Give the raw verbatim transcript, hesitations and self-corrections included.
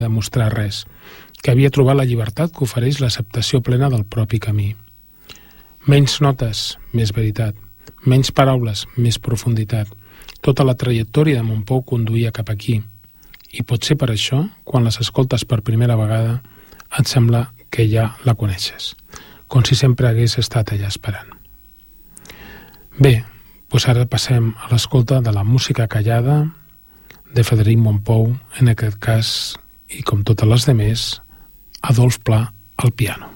demostrar res, que havia trobat la llibertat que ofereix l'acceptació plena del propi camí. Menys notes, més veritat. Menys paraules, més profunditat. Tota la trajectòria de Montpou conduïa cap aquí. I potser per això, quan les escoltes per primera vegada, et sembla que ja la coneixes, com si sempre hagués estat allà esperant. Bé, doncs ara passem a l'escolta de la música callada de Frederic Montpou, en aquest cas, i com totes les demés, Adolf Pla al piano.